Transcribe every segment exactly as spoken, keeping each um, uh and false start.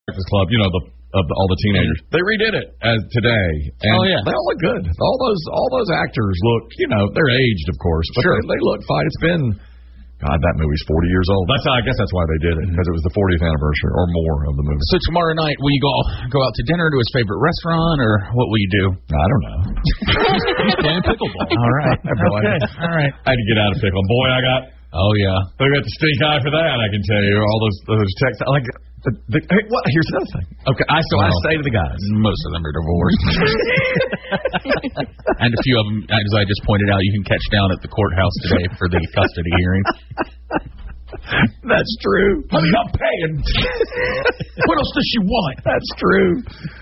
Breakfast Club, you know, the of the, all the teenagers. They redid it as today. And oh yeah, they all look good. All those all those actors look, you know, they're aged, of course, but sure. they, they look fine. It's been, God, that movie's forty years old. That's I guess that's why they did it, because it was the fortieth anniversary or more of the movie. So tomorrow night, will you go go out to dinner to his favorite restaurant, or what will you do? I don't know. He's playing pickleball. All right. Okay. All right. I had to get out of pickle. Boy, I got. Oh yeah. I got the stink eye for that. I can tell you all those those texts. Like, the, the, hey, what? Here's another thing. Okay, I so well, I say to the guys, most of them are divorced, and a few of them, as I just pointed out, you can catch down at the courthouse today for the custody hearing. That's true. Honey, I'm paying. What else does she want? That's true.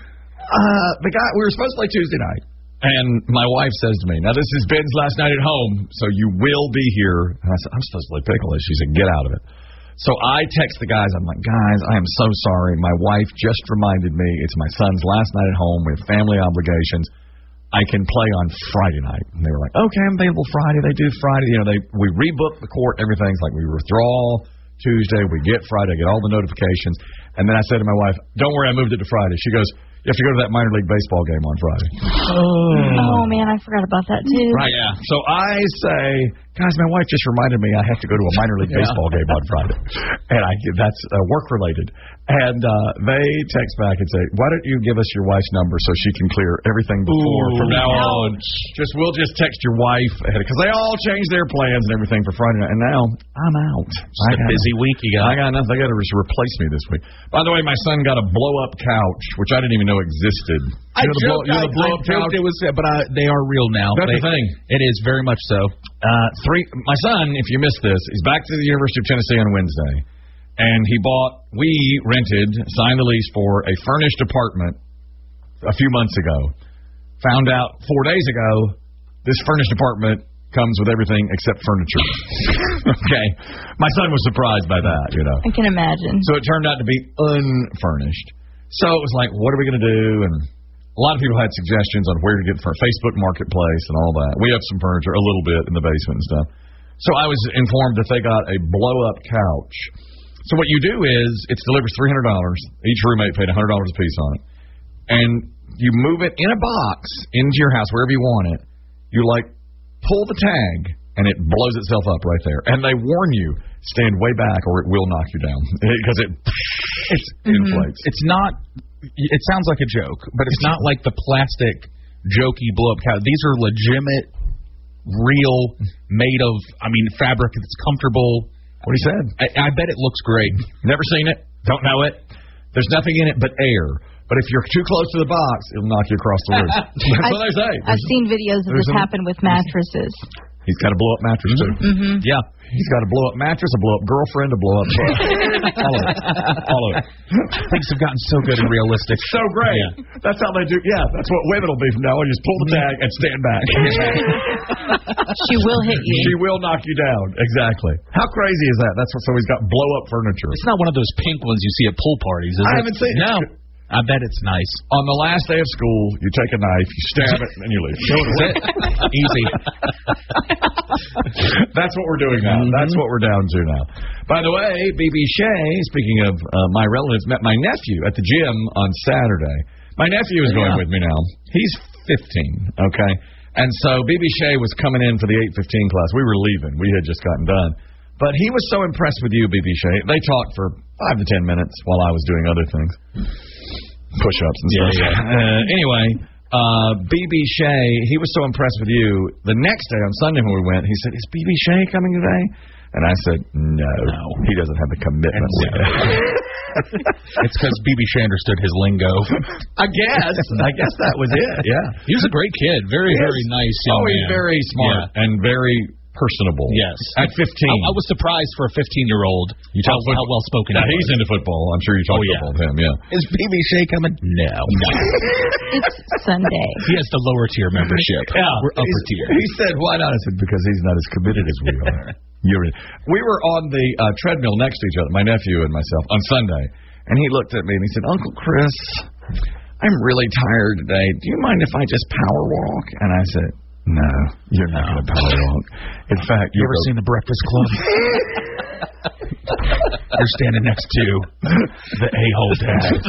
Uh, the guy we were supposed to play Tuesday night. And my wife says to me, now this is Ben's last night at home, so you will be here. And I said, I'm supposed to play pickle. She said, get out of it. So I text the guys. I'm like, guys, I am so sorry. My wife just reminded me it's my son's last night at home. We have family obligations. I can play on Friday night. And they were like, okay, I'm available Friday. They do Friday. You know, they we rebook the court. Everything's like we withdraw Tuesday. We get Friday. I get all the notifications. And then I said to my wife, don't worry, I moved it to Friday. She goes, you have to go to that minor league baseball game on Friday. Oh, oh man, I forgot about that too. Right, yeah. So I say, guys, my wife just reminded me I have to go to a minor league yeah. baseball game on Friday, and I that's uh, work related. And uh, they text back and say, why don't you give us your wife's number so she can clear everything before Ooh, from now on? Just we'll just text your wife ahead because they all changed their plans and everything for Friday night. And now I'm out. It's a busy week you got. I got nothing. They got to just replace me this week. By the way, my son got a blow up couch, which I didn't even know existed. I you joked, blow, I, blow up I joked it was, but I, they are real now. That's they, the thing. It is very much so. Uh, three. My son, if you missed this, he's back to the University of Tennessee on Wednesday, and he bought. We rented, signed the lease for a furnished apartment a few months ago. Found out four days ago, this furnished apartment comes with everything except furniture. Okay, my son was surprised by that. You know, I can imagine. So it turned out to be unfurnished. So it was like, what are we going to do? And a lot of people had suggestions on where to get for Facebook Marketplace and all that. We have some furniture, a little bit in the basement and stuff. So I was informed that they got a blow-up couch. So what you do is, it's delivered three hundred dollars. Each roommate paid one hundred dollars a piece on it. And you move it in a box into your house, wherever you want it. You, like, pull the tag, and it blows itself up right there. And they warn you, stand way back or it will knock you down. Because it, it mm-hmm. inflates. It's not, it sounds like a joke, but it's not like the plastic, jokey blow-up couch. These are legitimate, real, made of, I mean, fabric that's comfortable. What he said. I, I bet it looks great. Never seen it. Don't know it. There's nothing in it but air. But if you're too close to the box, it'll knock you across the roof. That's what they say. I've seen videos of this happen with mattresses. He's got a blow-up mattress, too. Mm-hmm. Yeah. He's got a blow-up mattress, a blow-up girlfriend, a blow-up truck. All of it. All of it. Things have gotten so good and realistic. So great. Yeah. That's how they do. Yeah, that's what women will be from now on. You just pull the tag and stand back. She will hit you. She will knock you down. Exactly. How crazy is that? That's what. So he's got blow-up furniture. It's not one of those pink ones you see at pool parties, is I it? haven't seen it. No. I bet it's nice. On the last day of school, you take a knife, you stab it, and you leave. That's it. Easy. That's what we're doing now. Mm-hmm. That's what we're down to now. By the way, B B Shea, speaking of uh, my relatives, met my nephew at the gym on Saturday. My nephew is going yeah. with me now. He's fifteen, okay? And so B B Shea was coming in for the eight fifteen class. We were leaving. We had just gotten done. But he was so impressed with you, B B Shea. They talked for five to ten minutes while I was doing other things. Push-ups and stuff. Yeah, yeah. Uh, anyway, uh, B B Shea, he was so impressed with you. The next day on Sunday when we went, he said, is B B Shea coming today? And I said, no, no. He doesn't have the commitment. It's because B B Shea understood his lingo. I guess. I guess that was it, yeah. He was a great kid. Very, yes. very nice young Oh, he's man. very smart yeah. and very personable. Yes. At fifteen. I, I was surprised for a fifteen-year-old you how, how well spoken now, he he's was. into football. I'm sure you talked oh, yeah. football with him, yeah. Is B B Shea coming? No. no. It's Sunday. He has the lower tier membership. Yeah. We're upper tier. He said, why not? I said, because he's not as committed as we are. You're in. We were on the uh, treadmill next to each other, my nephew and myself, on Sunday. And he looked at me and he said, Uncle Chris, I'm really tired today. Do you mind if I just power walk? And I said, no, you're not going to power walk. In fact, you ever go- seen The Breakfast Club? You're standing next to the a-hole dad.